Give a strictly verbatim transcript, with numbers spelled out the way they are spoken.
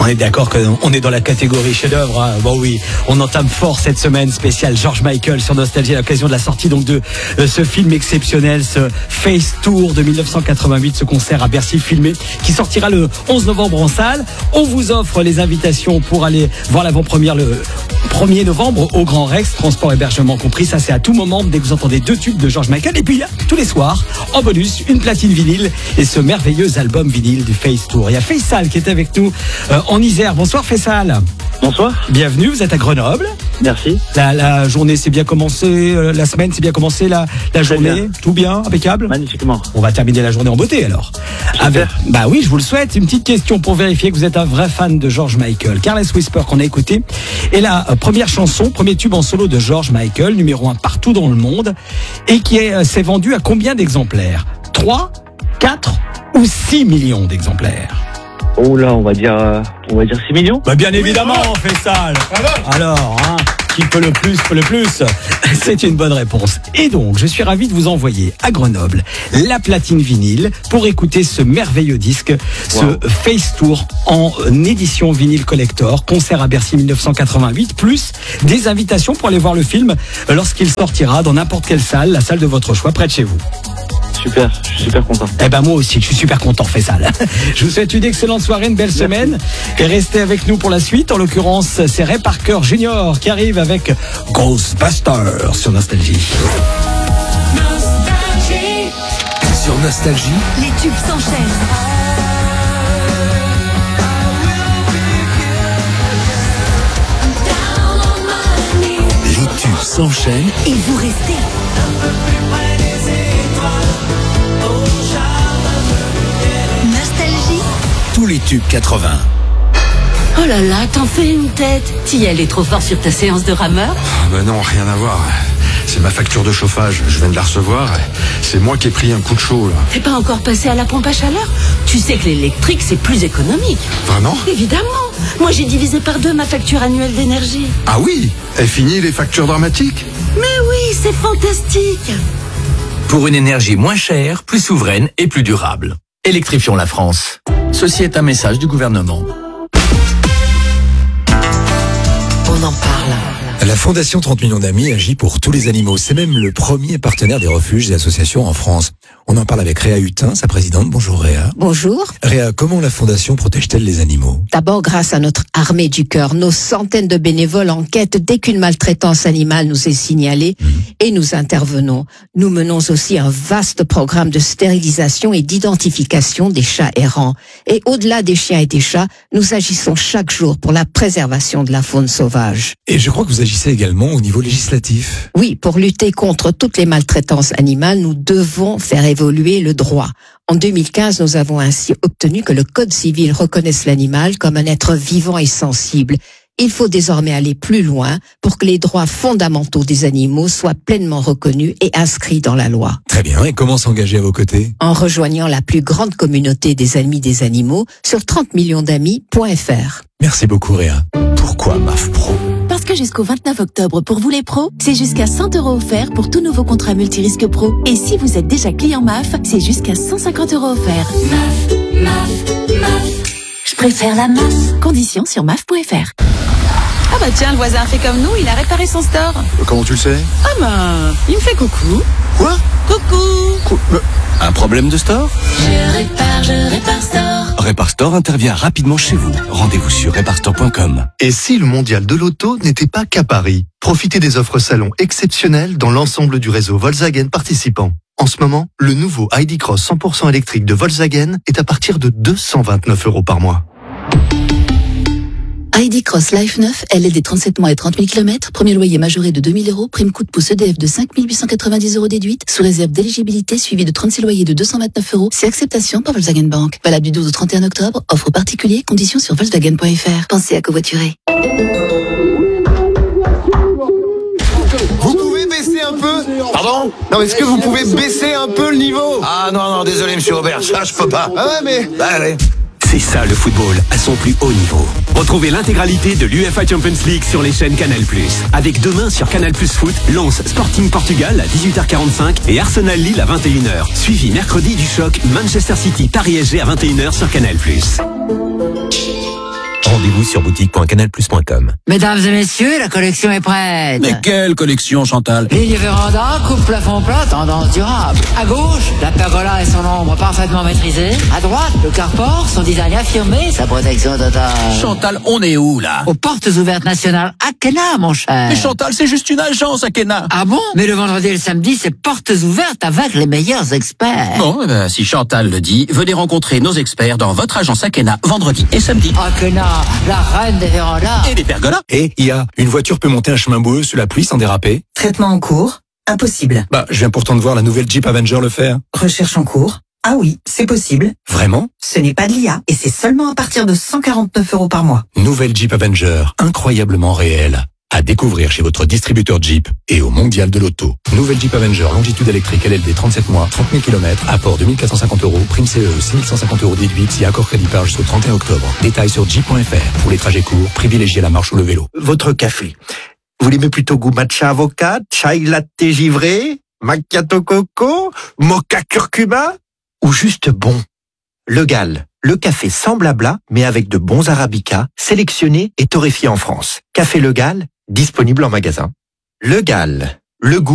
On est d'accord qu'on est dans la catégorie chef-d'œuvre. Hein. Bon oui, on entame fort cette semaine spéciale George Michael sur Nostalgie à l'occasion de la sortie donc de euh, ce film exceptionnel, ce Face Tour de dix-neuf cent quatre-vingt-huit, ce concert à Bercy filmé qui sortira le onze novembre en salle. On vous offre les invitations pour aller voir l'avant-première le premier novembre au Grand Rex, transport hébergement compris. Ça c'est à tout moment dès que vous entendez deux tubes de George Michael. Et puis il y a tous les soirs en bonus une platine vinyle et ce merveilleux album vinyle du Face Tour. Il y a Faisal qui est avec nous euh, en Isère. Bonsoir Faisal. Bonsoir. Bienvenue, vous êtes à Grenoble. Merci. La, la journée s'est bien commencée, euh, la semaine s'est bien commencée, la, la journée, bien. Tout bien, impeccable. Magnifiquement. On va terminer la journée en beauté alors. Avec, bah oui, je vous le souhaite. Une petite question pour vérifier que vous êtes un vrai fan de George Michael. Careless Whisper qu'on a écouté est la euh, première chanson, premier tube en solo de George Michael, numéro un partout dans le monde et qui est, euh, s'est vendu à combien d'exemplaires? trois, quatre ou six millions d'exemplaires? Oh là, on va dire, euh, on va dire six millions. Bah bien évidemment, on fait ça. Alors, hein, qui peut le plus, peut le plus. C'est une bonne réponse. Et donc, je suis ravi de vous envoyer à Grenoble la platine vinyle pour écouter ce merveilleux disque, ce wow. Face Tour en édition vinyle collector, concert à Bercy dix-neuf cent quatre-vingt-huit, plus des invitations pour aller voir le film lorsqu'il sortira dans n'importe quelle salle, la salle de votre choix, près de chez vous. Super, je suis super content. Eh ben moi aussi, je suis super content, Faisal. Je vous souhaite une excellente soirée, une belle Merci. semaine. Et restez avec nous pour la suite. En l'occurrence, c'est Ray Parker Junior qui arrive avec Ghostbusters sur Nostalgie. Nostalgie. Sur Nostalgie, les tubes s'enchaînent. Les tubes s'enchaînent. Et vous restez. Nostalgie. Tous les tubes quatre-vingts. Oh là là, t'en fais une tête. T'y es allé trop fort sur ta séance de rameur? Ah ben non, rien à voir. C'est ma facture de chauffage, je viens de la recevoir. C'est moi qui ai pris un coup de chaud là. T'es pas encore passé à la pompe à chaleur? Tu sais que l'électrique c'est plus économique. Vraiment? Évidemment. Moi j'ai divisé par deux ma facture annuelle d'énergie. Ah oui? Est fini les factures dramatiques? Mais oui, c'est fantastique. Pour une énergie moins chère, plus souveraine et plus durable. Électrifions la France. Ceci est un message du gouvernement. On en parle. La Fondation trente millions d'amis agit pour tous les animaux. C'est même le premier partenaire des refuges et associations en France. On en parle avec Réa Hutin, sa présidente. Bonjour Réa. Bonjour. Réa, comment la Fondation protège-t-elle les animaux? D'abord grâce à notre armée du cœur. Nos centaines de bénévoles enquêtent dès qu'une maltraitance animale nous est signalée mmh. et nous intervenons. Nous menons aussi un vaste programme de stérilisation et d'identification des chats errants. Et au-delà des chiens et des chats, nous agissons chaque jour pour la préservation de la faune sauvage. Et je crois que vous agissez également au niveau législatif. Oui, pour lutter contre toutes les maltraitances animales, nous devons faire évoluer le droit. En deux mille quinze, nous avons ainsi obtenu que le Code civil reconnaisse l'animal comme un être vivant et sensible. Il faut désormais aller plus loin pour que les droits fondamentaux des animaux soient pleinement reconnus et inscrits dans la loi. Très bien, et comment s'engager à vos côtés? En rejoignant la plus grande communauté des amis des animaux sur trente millions d'amis point f r. Merci beaucoup Réa. Pourquoi M A F Pro? Parce que jusqu'au vingt-neuf octobre, pour vous les pros, c'est jusqu'à cent euros offerts pour tout nouveau contrat multirisque pro. Et si vous êtes déjà client M A F, c'est jusqu'à cent cinquante euros offerts. M A F, M A F, M A F. Je préfère la M A F. Conditions sur M A F point f r. Ah bah tiens, le voisin fait comme nous, il a réparé son store. Comment tu le sais? Ah bah, il me fait coucou. Quoi? Coucou. Cou- Un problème de store? Je répare, je répare store. Répar Store intervient rapidement chez vous. Rendez-vous sur répar store point com. Et si le mondial de l'auto n'était pas qu'à Paris? Profitez des offres salon exceptionnelles dans l'ensemble du réseau Volkswagen participant. En ce moment, le nouveau I D Cross cent pour cent électrique de Volkswagen est à partir de deux cent vingt-neuf euros par mois. I D Cross Life neuf, L L D trente-sept mois et trente mille kilomètres, premier loyer majoré de deux mille euros, prime coup de pouce E D F de cinq mille huit cent quatre-vingt-dix euros déduite, sous réserve d'éligibilité suivi de trente-six loyers de deux cent vingt-neuf euros, c'est acceptation par Volkswagen Bank. Valable du douze au trente et un octobre, offre particulier, conditions sur volkswagen point f r. Pensez à covoiturer. Vous pouvez baisser un peu? Pardon? Non, est-ce que vous pouvez baisser un peu le niveau? Ah non, non, désolé monsieur Aubert, ça je peux pas. Ah ouais, mais... Bah allez. C'est ça le football, à son plus haut niveau. Retrouvez l'intégralité de l'U E F A Champions League sur les chaînes Canal plus. Avec demain sur Canal plus Foot, Lens Sporting Portugal à dix-huit heures quarante-cinq et Arsenal Lille à vingt et une heures. Suivi mercredi du choc Manchester City Paris S G à vingt et une heures sur Canal plus. En Renseignez-vous sur boutique point canal plus point com. Mesdames et messieurs, la collection est prête. Mais quelle collection, Chantal? Ligne véranda, coupe plafond plat, tendance durable. À gauche, la pergola et son ombre parfaitement maîtrisée. À droite, le carport, son design affirmé, sa protection totale. Chantal, on est où, là? Aux portes ouvertes nationales Akena, mon cher. Mais Chantal, c'est juste une agence, Akena. Ah bon? Mais le vendredi et le samedi, c'est portes ouvertes avec les meilleurs experts. Bon, eh ben, si Chantal le dit, venez rencontrer nos experts dans votre agence Akena, vendredi et samedi. Akena, la reine des vérandas. Et des pergolas. Et il y a une voiture peut monter un chemin boueux sous la pluie sans déraper. Traitement en cours? Impossible. Bah, je viens pourtant de voir la nouvelle Jeep Avenger le faire. Recherche en cours? Ah oui, c'est possible. Vraiment? Ce n'est pas de l'I A et c'est seulement à partir de cent quarante-neuf euros par mois. Nouvelle Jeep Avenger, incroyablement réelle. À découvrir chez votre distributeur Jeep et au Mondial de l'Auto. Nouvelle Jeep Avenger, longitude électrique L L D trente-sept mois, trente mille kilomètres, apport deux mille quatre cent cinquante euros, prime C E, six mille cent cinquante euros déduits, si accord crédit par jusqu'au trente et un octobre. Détails sur jeep point f r. Pour les trajets courts, privilégiez la marche ou le vélo. Votre café. Vous l'aimez plutôt goût matcha avocat, chai latte givré, macchiato coco, mocha curcuma ou juste bon? Le Gall, le café sans blabla, mais avec de bons arabicas, sélectionnés et torréfiés en France. Café Le Gall, disponible en magasin. Le Gall, le goût